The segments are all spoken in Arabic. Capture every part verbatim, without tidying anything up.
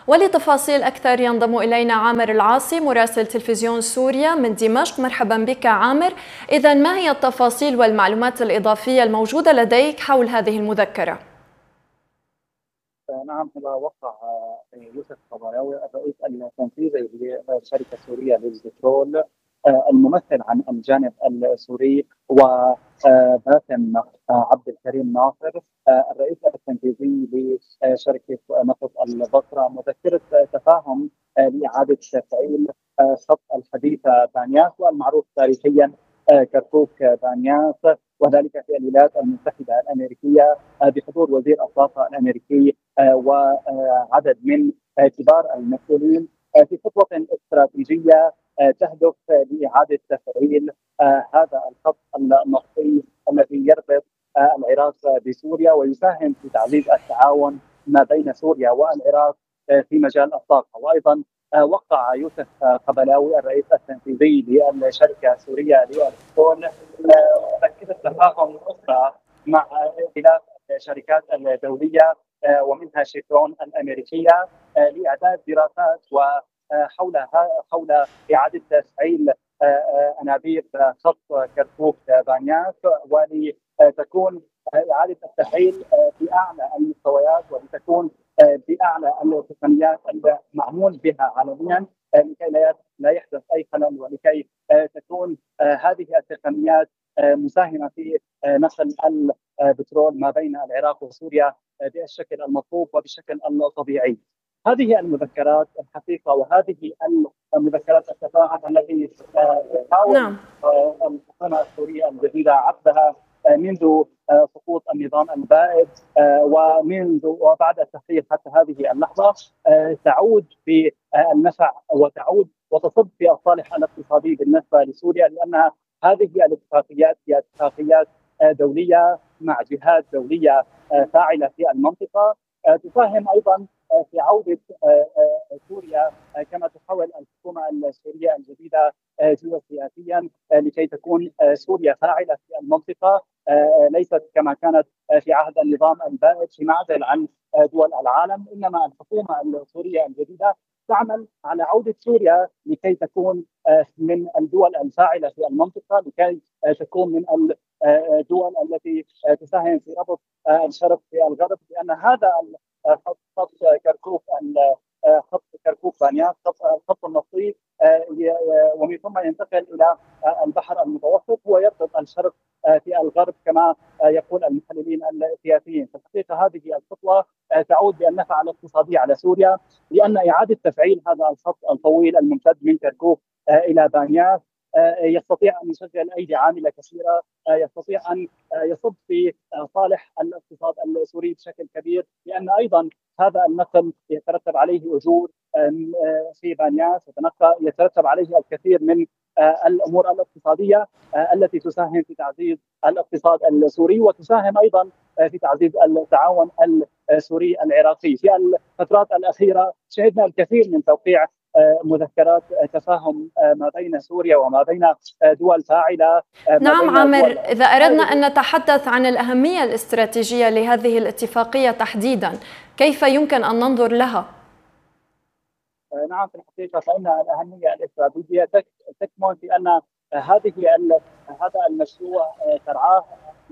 ولتفاصيل أكثر ينضم إلينا عامر العاصي مراسل تلفزيون سوريا من دمشق. مرحبا بك عامر. إذن ما هي التفاصيل والمعلومات الإضافية الموجودة لديك حول هذه المذكرة؟ نعم، هو وقع يوسف قضاياوي الرئيس التنفيذي للشركة السورية للبترول الممثل عن الجانب السوري وباسم عبد الكريم ناصر الرئيس التنفيذي لشركة نفط البصرة مذكرة تفاهم لإعادة تفعيل خط الحديث بانياس والمعروف تاريخيا كركوك بانياس، وذلك في الولايات المتحدة الأمريكية بحضور وزير الطاقة الأمريكي وعدد من كبار المسؤولين في خطوة استراتيجية تهدف لإعادة تفعيل هذا الخط النفطي الذي يربط العراق بسوريا ويساهم في تعزيز التعاون ما بين سوريا والعراق في مجال الطاقة. وأيضا وقع يوسف قبلاوي الرئيس التنفيذي للشركة السورية للبترول مذكرة تفاهم أخرى مع ائتلاف الشركات الدولية ومنها شيفرون الأمريكية لإعداد دراسات وحول حول إعادة تفعيل أنابيب خط كركوك بانياس، ولتكون إعادة التفعيل بأعلى المستويات ولتكون بأعلى التقنيات المعمول بها عالميا لكي لا يحدث أي خلل، ولكي تكون هذه التقنيات مساهمة في نقل البترول ما بين العراق وسوريا بالشكل المطلوب وبالشكل الطبيعي. هذه المذكرات الحقيقة وهذه المذكرات التفاهم التي تحاول نعم. الحكومة السورية الجديدة عقدها منذ سقوط النظام البائد ومنذ وبعد التحقيق حتى هذه اللحظة تعود بالنفع وتعود وتصب في الصالح الاقتصادي بالنسبة لسوريا، لأنها هذه الاتفاقيات هي اتفاقيات دولية مع جهات دولية فاعلة في المنطقة تساهم أيضا في عودة سوريا كما تحاول الحكومة السورية الجديدة جيوسياسيا لكي تكون سوريا فاعلة في المنطقة، ليست كما كانت في عهد النظام البائد في معزل عن دول العالم. إنما الحكومة السورية الجديدة تعمل على عودة سوريا لكي تكون من الدول الفاعلة في المنطقة، لكي تكون من الدول التي تساهم في ربط الشرق بالغرب، لأن هذا خط خط كركوك خط كركوك بانياس الخط النفطي ومن ثم ينتقل إلى البحر المتوسط هو يربط الشرق في الغرب كما يقول المحللين السياسيين. في الحقيقة هذه الخطوة تعود بالنفع الاقتصادي على سوريا، لأن إعادة تفعيل هذا الخط الطويل الممتد من كركوك إلى بانياس يستطيع أن يشغل أيدي عاملة كثيرة، يستطيع أن يصب في صالح الاقتصاد السوري بشكل كبير، لأن أيضا هذا النقل يترتب عليه أجور في بانياس، يترتب عليه الكثير من الأمور الاقتصادية التي تساهم في تعزيز الاقتصاد السوري وتساهم أيضا في تعزيز التعاون السوري العراقي. في الفترات الأخيرة شهدنا الكثير من توقيع مذكرات تفاهم ما بين سوريا وما بين دول فاعلة. نعم عامر، إذا أردنا أن نتحدث عن الأهمية الاستراتيجية لهذه الاتفاقية تحديدا، كيف يمكن أن ننظر لها؟ نعم، في الحقيقة فإن الأهمية الاستراتيجية تكمن في أن هذه هذا المشروع ترعاه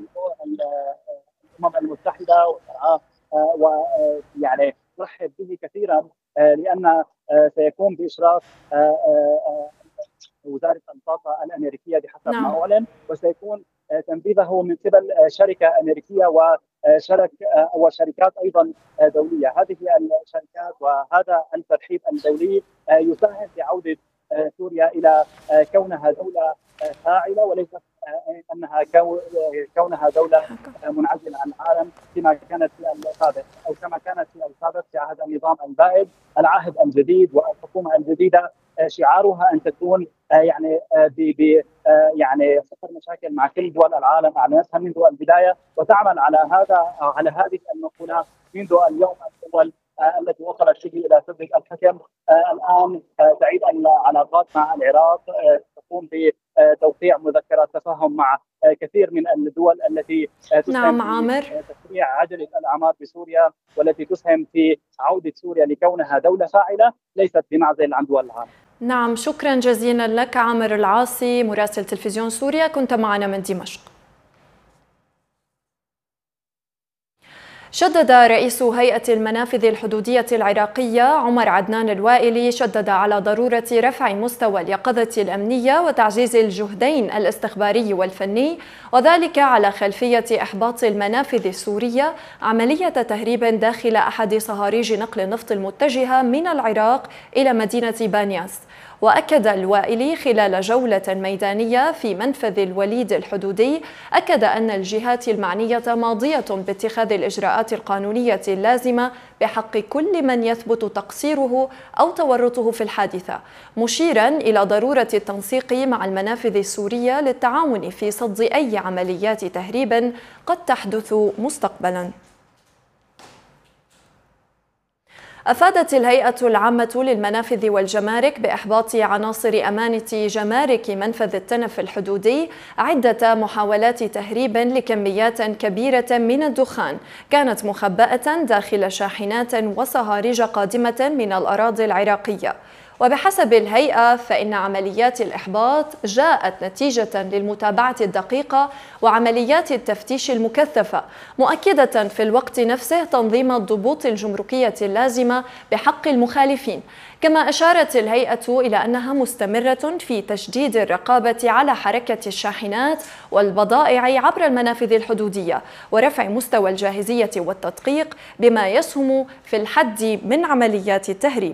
الأمم المتحدة وترعاه ويعني ترحب به كثيرا، لأن سيكون بإشراف وزارة الطاقة الأمريكية بحسب نعم. ما أعلن، وسيكون تنفيذه من قبل شركة أمريكية وشرك وشركات أيضا دولية. هذه الشركات وهذا الترحيب الدولي يساهم في عودة سوريا إلى كونها دولة فاعلة وليست أنها كونها دولة منعزلة عن العالم كما كانت في السابق أو كما كانت في السابق في عهد النظام البائد. العهد الجديد والحكومة الجديدة شعارها أن تكون يعني ب يعني صفر مشاكل مع كل دول العالم، أعلنتها منذ البداية وتعمل على هذا على هذه المقولة منذ اليوم الأول التي وصلت به إلى سدة الحكم. الآن تعيد العلاقات مع العراق، تقوم توقيع مذكرات تفاهم مع كثير من الدول التي تسهم نعم في عامر. تسريع عجلة الأعمار بسوريا، والتي تسهم في عودة سوريا لكونها دولة فاعلة ليست بمعزل عن دول العالم. نعم، شكرا جزيلا لك عامر العاصي مراسل تلفزيون سوريا، كنت معنا من دمشق. شدد رئيس هيئة المنافذ الحدودية العراقية عمر عدنان الوائلي شدد على ضرورة رفع مستوى اليقظة الأمنية وتعزيز الجهدين الاستخباري والفني، وذلك على خلفية إحباط المنافذ السورية عملية تهريب داخل أحد صهاريج نقل النفط المتجهة من العراق إلى مدينة بانياس. وأكد الوائلي خلال جولة ميدانية في منفذ الوليد الحدودي أكد أن الجهات المعنية ماضية باتخاذ الإجراءات القانونية اللازمة بحق كل من يثبت تقصيره أو تورطه في الحادثة، مشيرا إلى ضرورة التنسيق مع المنافذ السورية للتعاون في صد أي عمليات تهريب قد تحدث مستقبلا. أفادت الهيئة العامة للمنافذ والجمارك بإحباط عناصر أمانة جمارك منفذ التنف الحدودي عدة محاولات تهريب لكميات كبيرة من الدخان كانت مخبأة داخل شاحنات وصهاريج قادمة من الأراضي العراقية. وبحسب الهيئة فإن عمليات الإحباط جاءت نتيجة للمتابعة الدقيقة وعمليات التفتيش المكثفة، مؤكدة في الوقت نفسه تنظيم الضبوط الجمركية اللازمة بحق المخالفين. كما أشارت الهيئة إلى أنها مستمرة في تشديد الرقابة على حركة الشاحنات والبضائع عبر المنافذ الحدودية ورفع مستوى الجاهزية والتدقيق بما يسهم في الحد من عمليات التهريب.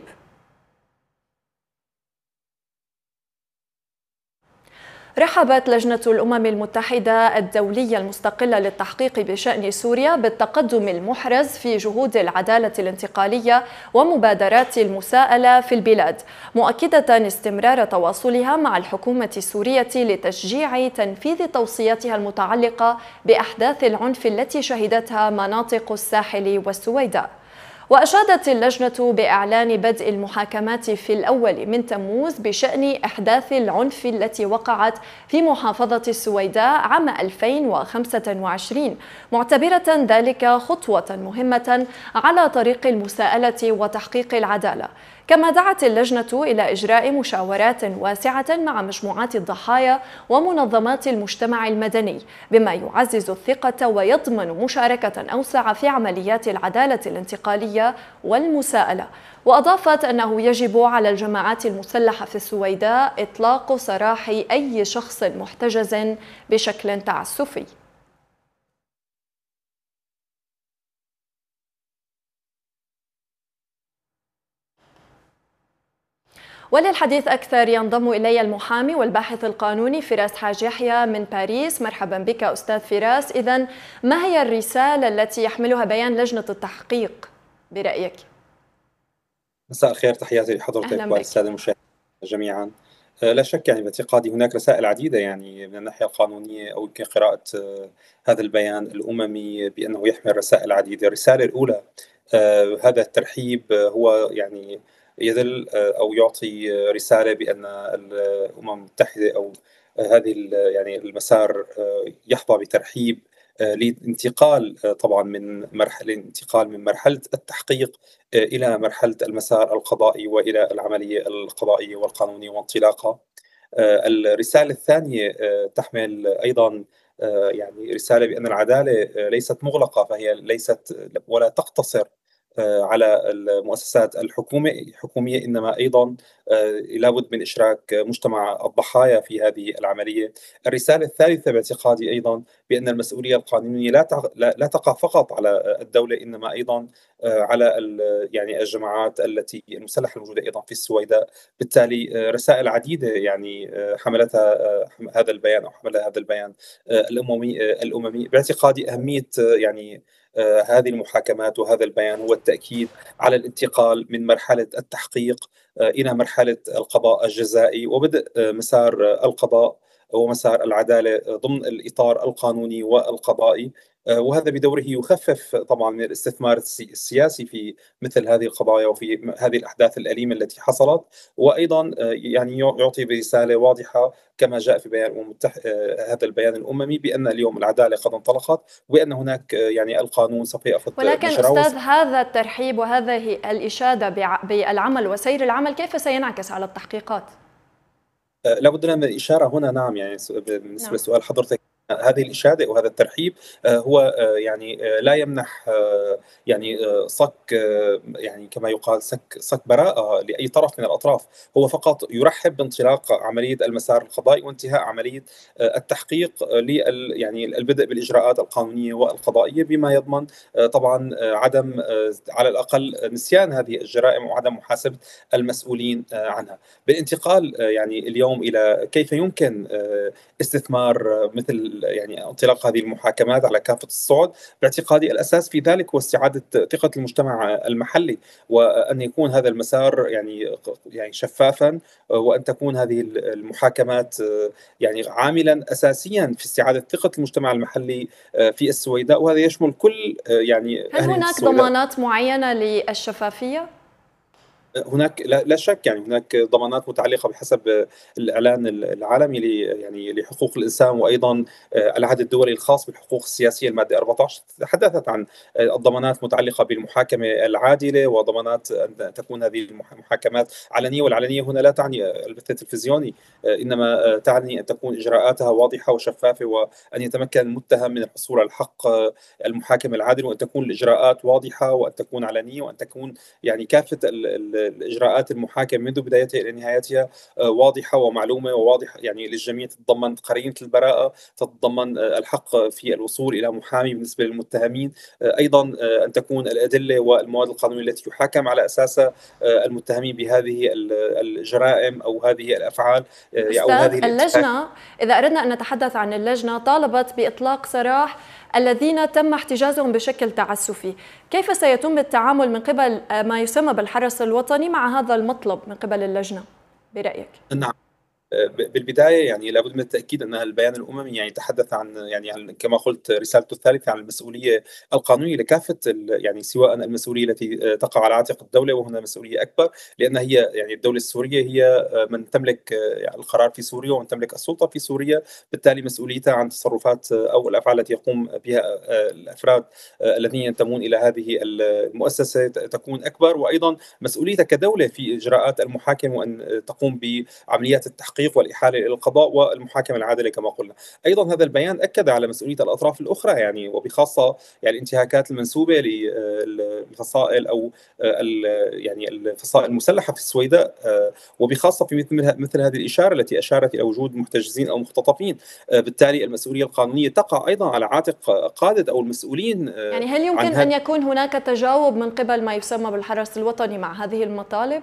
رحبت لجنة الأمم المتحدة الدولية المستقلة للتحقيق بشأن سوريا بالتقدم المحرز في جهود العدالة الانتقالية ومبادرات المساءلة في البلاد، مؤكدة استمرار تواصلها مع الحكومة السورية لتشجيع تنفيذ توصياتها المتعلقة بأحداث العنف التي شهدتها مناطق الساحل والسويداء. وأشادت اللجنة بإعلان بدء المحاكمات في الأول من تموز بشأن إحداث العنف التي وقعت في محافظة السويداء عام ألفين وخمسة وعشرين، معتبرة ذلك خطوة مهمة على طريق المساءلة وتحقيق العدالة. كما دعت اللجنة إلى إجراء مشاورات واسعة مع مجموعات الضحايا ومنظمات المجتمع المدني بما يعزز الثقة ويضمن مشاركة أوسع في عمليات العدالة الانتقالية والمساءلة. وأضافت أنه يجب على الجماعات المسلحة في السويداء إطلاق سراح أي شخص محتجز بشكل تعسفي. وللحديث أكثر ينضم إلي المحامي والباحث القانوني فراس حاج يحيى من باريس. مرحبا بك أستاذ فراس. إذن ما هي الرسالة التي يحملها بيان لجنة التحقيق برأيك؟ مساء الخير، تحياتي لحضرتك وللسادة المشاهدين جميعا. لا شك يعني باعتقادي هناك رسائل عديدة يعني من الناحية القانونية، أو يمكن قراءة هذا البيان الأممي بأنه يحمل رسائل عديدة. الرسالة الأولى هذا الترحيب هو يعني يدل أو يعطي رسالة بأن الأمم المتحدة أو هذه يعني المسار يحظى بترحيب لانتقال طبعا من مرحلة انتقال من مرحلة التحقيق إلى مرحلة المسار القضائي وإلى العملية القضائية والقانونية وانطلاقها. الرسالة الثانية تحمل أيضا يعني رسالة بأن العدالة ليست مغلقة، فهي ليست ولا تقتصر على المؤسسات الحكومة الحكومية، إنما أيضا لابد من إشراك مجتمع الضحايا في هذه العملية. الرسالة الثالثة باعتقادي أيضا بأن المسؤولية القانونية لا لا تقع فقط على الدولة، إنما أيضا على يعني الجماعات التي المسلحة الموجودة أيضا في السويداء. بالتالي رسائل عديدة يعني حملتها هذا البيان أو حملها هذا البيان الأممي الأممي باعتقادي أهمية يعني آه هذه المحاكمات وهذا البيان هو التأكيد على الانتقال من مرحلة التحقيق آه إلى مرحلة القضاء الجزائي، وبدء آه مسار آه القضاء ومسار العدالة ضمن الإطار القانوني والقضائي. وهذا بدوره يخفف طبعا من الاستثمار السياسي في مثل هذه القضايا وفي هذه الأحداث الأليمة التي حصلت، وأيضا يعني يعطي برسالة واضحة كما جاء في بيان الأمم المتحدة، هذا البيان الأممي، بأن اليوم العدالة قد انطلقت وأن هناك يعني القانون سوف يأخذ مجراه. ولكن أستاذ، هذا الترحيب وهذه الإشادة بالعمل وسير العمل كيف سينعكس على التحقيقات؟ لابد من الإشارة هنا، نعم، يعني بالنسبة لسؤال حضرتك، هذه الإشادة وهذا الترحيب هو يعني لا يمنح يعني صك يعني كما يقال صك صك براءة لأي طرف من الأطراف، هو فقط يرحب بانطلاق عملية المسار القضائي وانتهاء عملية التحقيق لل يعني البدء بالإجراءات القانونية والقضائية، بما يضمن طبعا عدم على الأقل نسيان هذه الجرائم وعدم محاسبة المسؤولين عنها. بالانتقال يعني اليوم إلى كيف يمكن استثمار مثل يعني انطلاق هذه المحاكمات على كافة الصعد، باعتقادي الأساس في ذلك هو استعادة ثقة المجتمع المحلي، وأن يكون هذا المسار يعني يعني شفافا، وأن تكون هذه المحاكمات يعني عاملا أساسيا في استعادة ثقة المجتمع المحلي في السويداء، وهذا يشمل كل يعني هل هناك ضمانات معينة للشفافية؟ هناك لا شك، يعني هناك ضمانات متعلقه بحسب الاعلان العالمي يعني لحقوق الانسان، وايضا العهد الدولي الخاص بالحقوق السياسيه الماده أربعة عشر تحدثت عن الضمانات متعلقه بالمحاكمه العادله، وضمانات ان تكون هذه المحاكمات علنيه، والعلنيه هنا لا تعني البث التلفزيوني، انما تعني ان تكون اجراءاتها واضحه وشفافه، وان يتمكن المتهم من الحصول على حق المحاكمه العادله، وان تكون الاجراءات واضحه، وان تكون علنيه، وان تكون يعني كافه ال الإجراءات المحاكمة منذ بدايتها إلى نهايتها واضحة ومعلومة وواضحة يعني للجميع، تتضمن قرينة البراءة، تتضمن الحق في الوصول إلى محامي بالنسبة للمتهمين، أيضا أن تكون الأدلة والمواد القانونية التي يحاكم على أساسها المتهمين بهذه الجرائم أو هذه الأفعال أو هذه اللجنة. إذا أردنا أن نتحدث عن اللجنة، طالبت بإطلاق سراح الذين تم احتجازهم بشكل تعسفي، كيف سيتم التعامل من قبل ما يسمى بالحرس الوطني مع هذا المطلب من قبل اللجنة برأيك؟ نعم، بالبدايه يعني لابد من التاكيد ان البيان الاممي يعني تحدث عن يعني عن كما قلت رسالته الثالثه عن المسؤوليه القانونيه لكافه يعني سواء المسؤوليه التي تقع على عاتق الدوله، وهنا مسؤوليه اكبر لان هي يعني الدوله السوريه هي من تملك يعني القرار في سوريا ومن تملك السلطه في سوريا، بالتالي مسؤوليتها عن تصرفات او الافعال التي يقوم بها الافراد الذين ينتمون الى هذه المؤسسه تكون اكبر، وايضا مسؤوليتها كدوله في اجراءات المحاكمه وان تقوم بعمليات التحقيق والإحالة إلى القضاء والمحاكمة العادلة كما قلنا. أيضا هذا البيان أكد على مسؤولية الأطراف الأخرى يعني، وبخاصة يعني الانتهاكات المنسوبة للفصائل أو يعني الفصائل المسلحة في السويداء، وبخاصة في مثل مثل هذه الإشارة التي أشارت إلى وجود محتجزين أو مختطفين، بالتالي المسؤولية القانونية تقع أيضا على عاتق قادة أو المسؤولين. يعني هل يمكن أن يكون هناك تجاوب من قبل ما يسمى بالحرس الوطني مع هذه المطالب؟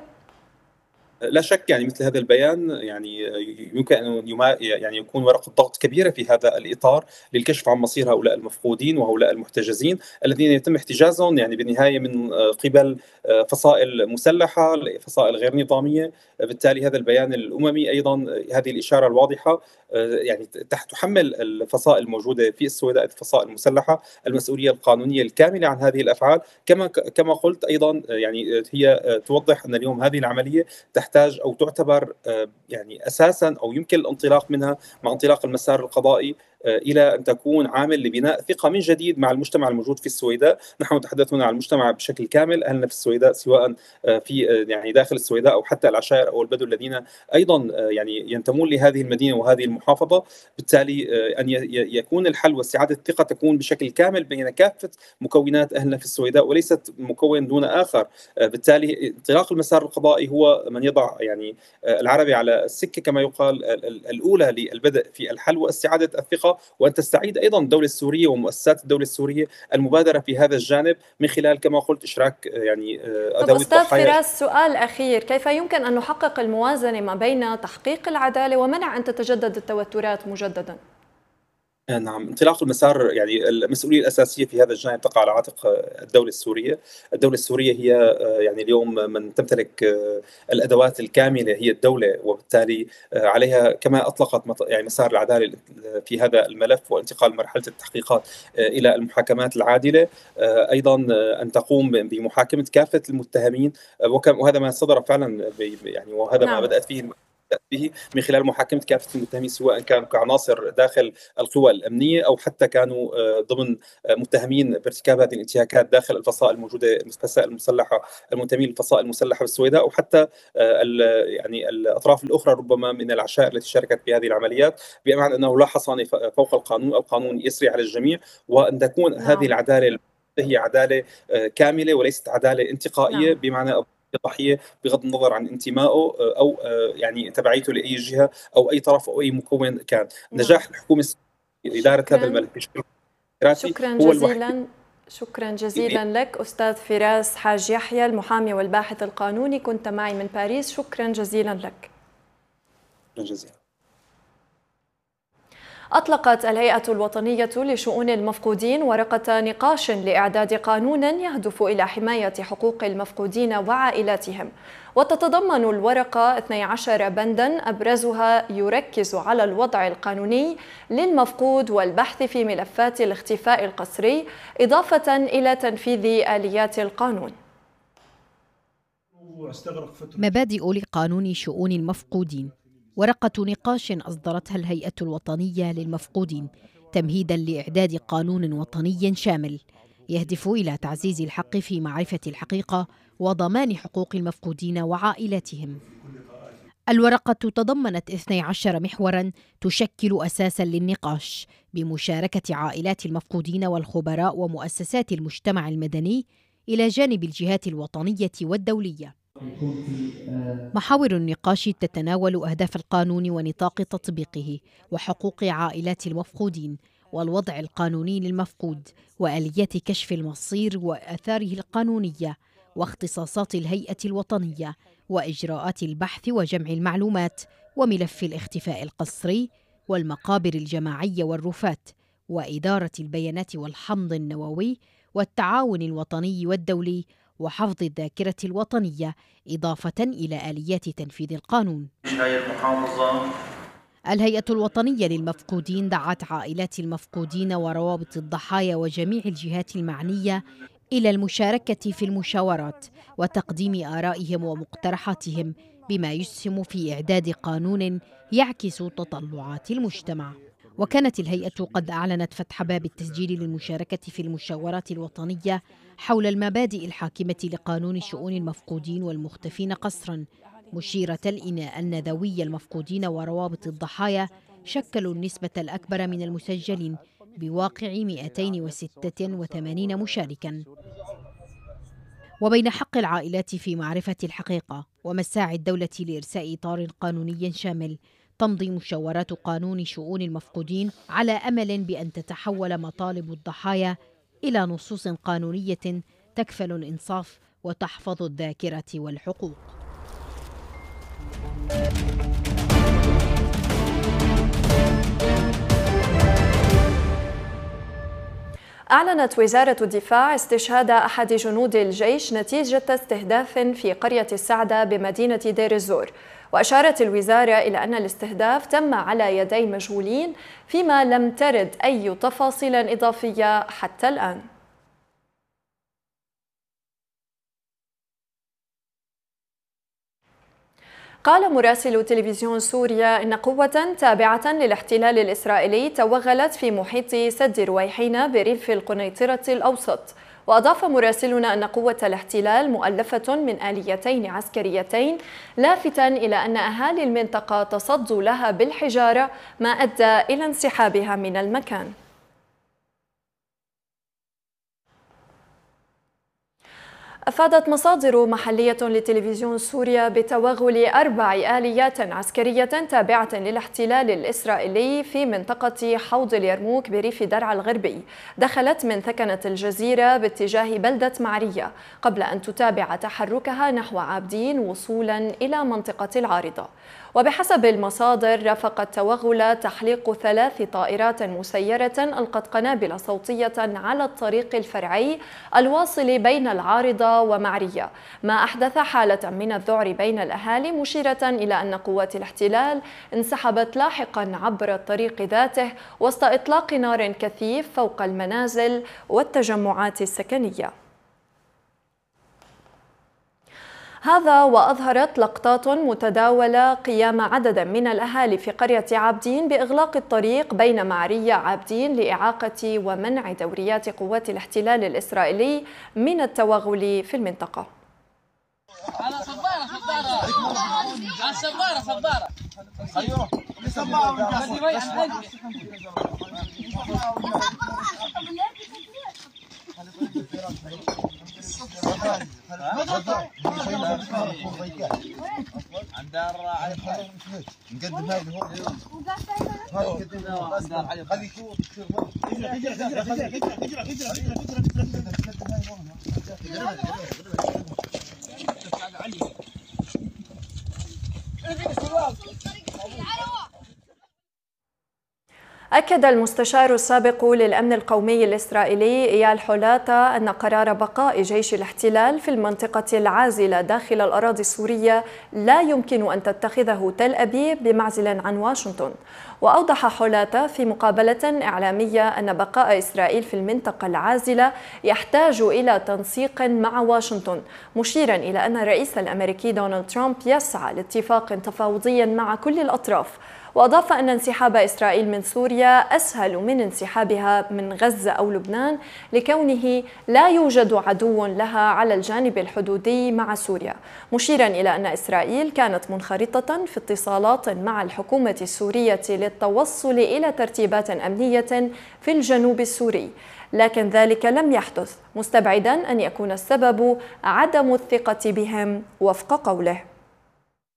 لا شك، يعني مثل هذا البيان يعني يمكن أن يعني يكون ورقة ضغط كبيرة في هذا الإطار للكشف عن مصير هؤلاء المفقودين وهؤلاء المحتجزين الذين يتم احتجازهم يعني بالنهاية من قبل فصائل مسلحة، فصائل غير نظامية. بالتالي هذا البيان الأممي أيضا هذه الإشارة الواضحة يعني تحمل الفصائل الموجودة في السويداء، الفصائل المسلحة، المسؤولية القانونية الكاملة عن هذه الأفعال. كما كما قلت أيضا يعني هي توضح أن اليوم هذه العملية تحتاج أو تعتبر يعني أساسا أو يمكن الانطلاق منها مع انطلاق المسار القضائي إلى أن تكون عامل لبناء ثقة من جديد مع المجتمع الموجود في السويداء. نحن نتحدث هنا عن المجتمع بشكل كامل، أهلنا في السويداء سواء في يعني داخل السويداء أو حتى العشائر أو البدو الذين أيضا يعني ينتمون لهذه المدينة وهذه المحافظة. بالتالي أن يكون الحل واستعادة الثقة تكون بشكل كامل بين كافة مكونات أهلنا في السويداء وليست مكون دون آخر. بالتالي انطلاق المسار القضائي هو من يضع يعني العربي على السكة كما يقال الأولى للبدء في الحل واستعادة الثقة، وأن تستعيد أيضا الدولة السورية ومؤسسات الدولة السورية المبادرة في هذا الجانب من خلال كما قلت إشراك يعني أدوية أستاذ فراس، سؤال أخير، كيف يمكن أن نحقق الموازنة ما بين تحقيق العدالة ومنع أن تتجدد التوترات مجددا؟ نعم، انطلاق المسار يعني المسؤولية الأساسية في هذا الجانب تقع على عاتق الدولة السورية. الدولة السورية هي يعني اليوم من تمتلك الأدوات الكاملة، هي الدولة، وبالتالي عليها كما أطلقت يعني مسار العدالة في هذا الملف وانتقال مرحلة التحقيقات إلى المحاكمات العادلة، أيضا أن تقوم بمحاكمة كافة المتهمين، وهذا ما صدر فعلا يعني، وهذا ما نعم. بدأت فيه به من خلال محاكمة كافة المتهمين، سواء كانوا كعناصر داخل القوى الأمنية أو حتى كانوا ضمن متهمين بارتكاب هذه الانتهاكات داخل الفصائل الموجودة، الفصائل المسلحة، المنتمين للفصائل المسلحة بالسويداء، أو حتى يعني الأطراف الأخرى ربما من العشائر التي شاركت في هذه العمليات، بمعنى أنه لا حصانة فوق القانون، القانون يسري على الجميع، وأن تكون نعم. هذه العدالة هي عدالة كاملة وليست عدالة انتقائية، نعم. بمعنى ضحية بغض النظر عن انتمائه أو يعني تبعيته لأي جهة أو أي طرف أو أي مكون كان. نعم. نجاح الحكومة إدارة هذا الملف شكرا جزيلا. شكرا جزيلا لك أستاذ فراس حاج يحيى، المحامي والباحث القانوني، كنت معي من باريس. شكرا جزيلا لك. شكرا جزيلا. أطلقت الهيئة الوطنية لشؤون المفقودين ورقة نقاش لإعداد قانون يهدف إلى حماية حقوق المفقودين وعائلاتهم، وتتضمن الورقة اثني عشر بندا أبرزها يركز على الوضع القانوني للمفقود والبحث في ملفات الاختفاء القسري، إضافة إلى تنفيذ آليات القانون. مبادئ لقانون شؤون المفقودين، ورقة نقاش أصدرتها الهيئة الوطنية للمفقودين تمهيداً لإعداد قانون وطني شامل يهدف إلى تعزيز الحق في معرفة الحقيقة وضمان حقوق المفقودين وعائلاتهم. الورقة تضمنت اثني عشر محوراً تشكل أساساً للنقاش بمشاركة عائلات المفقودين والخبراء ومؤسسات المجتمع المدني إلى جانب الجهات الوطنية والدولية. محاور النقاش تتناول أهداف القانون ونطاق تطبيقه وحقوق عائلات المفقودين والوضع القانوني للمفقود وآليات كشف المصير وآثاره القانونية واختصاصات الهيئة الوطنية وإجراءات البحث وجمع المعلومات وملف الاختفاء القسري والمقابر الجماعية والرفات وإدارة البيانات والحمض النووي والتعاون الوطني والدولي وحفظ الذاكرة الوطنية، إضافة إلى آليات تنفيذ القانون. الهيئة الوطنية للمفقودين دعت عائلات المفقودين وروابط الضحايا وجميع الجهات المعنية إلى المشاركة في المشاورات وتقديم آرائهم ومقترحاتهم بما يسهم في إعداد قانون يعكس تطلعات المجتمع. وكانت الهيئة قد أعلنت فتح باب التسجيل للمشاركة في المشاورات الوطنية حول المبادئ الحاكمة لقانون شؤون المفقودين والمختفين قسرا، مشيرة إلى أن ذوي المفقودين وروابط الضحايا شكلوا النسبة الأكبر من المسجلين بواقع مئتين وستة وثمانين مشاركا. وبين حق العائلات في معرفة الحقيقة ومساعي الدولة لإرساء إطار قانوني شامل، تمضي مشاورات قانون شؤون المفقودين على أمل بأن تتحول مطالب الضحايا إلى نصوص قانونية تكفل الإنصاف وتحفظ الذاكرة والحقوق. أعلنت وزارة الدفاع استشهاد أحد جنود الجيش نتيجة استهداف في قرية السعدة بمدينة دير الزور، وأشارت الوزارة إلى أن الاستهداف تم على يدي مجهولين، فيما لم ترد أي تفاصيل إضافية حتى الآن. قال مراسل تلفزيون سوريا إن قوة تابعة للاحتلال الإسرائيلي توغلت في محيط سد رويحينة بريف القنيطرة الأوسط. وأضاف مراسلنا أن قوة الاحتلال مؤلفة من آليتين عسكريتين، لافتاً إلى أن أهالي المنطقة تصدوا لها بالحجارة ما أدى إلى انسحابها من المكان. أفادت مصادر محلية لتلفزيون سوريا بتوغل أربع آليات عسكرية تابعة للاحتلال الإسرائيلي في منطقة حوض اليرموك بريف درعا الغربي، دخلت من ثكنة الجزيرة باتجاه بلدة معرية قبل أن تتابع تحركها نحو عابدين وصولا إلى منطقة العارضة. وبحسب المصادر رافق التوغل تحليق ثلاث طائرات مسيرة ألقت قنابل صوتية على الطريق الفرعي الواصل بين العارضة ومعرية، ما أحدث حالة من الذعر بين الأهالي، مشيرة إلى أن قوات الاحتلال انسحبت لاحقا عبر الطريق ذاته وسط إطلاق نار كثيف فوق المنازل والتجمعات السكنية. هذا وأظهرت لقطات متداولة قيام عدد من الأهالي في قرية عابدين بإغلاق الطريق بين معرية عابدين لإعاقة ومنع دوريات قوات الاحتلال الإسرائيلي من التوغل في المنطقة. على صبارة صبارة على صبارة صبارة ايوه نقدم هاي اللي هو هاي خلي يشوف أكد المستشار السابق للأمن القومي الإسرائيلي إيال حولاتا أن قرار بقاء جيش الاحتلال في المنطقة العازلة داخل الأراضي السورية لا يمكن أن تتخذه تل أبيب بمعزل عن واشنطن. وأوضح حولاتا في مقابلة إعلامية أن بقاء إسرائيل في المنطقة العازلة يحتاج إلى تنسيق مع واشنطن، مشيرا إلى أن الرئيس الأمريكي دونالد ترامب يسعى لاتفاق تفاوضي مع كل الأطراف. وأضاف أن انسحاب إسرائيل من سوريا أسهل من انسحابها من غزة أو لبنان لكونه لا يوجد عدو لها على الجانب الحدودي مع سوريا، مشيرا إلى أن إسرائيل كانت منخرطة في اتصالات مع الحكومة السورية للتوصل إلى ترتيبات أمنية في الجنوب السوري، لكن ذلك لم يحدث، مستبعدا أن يكون السبب عدم الثقة بهم وفق قوله.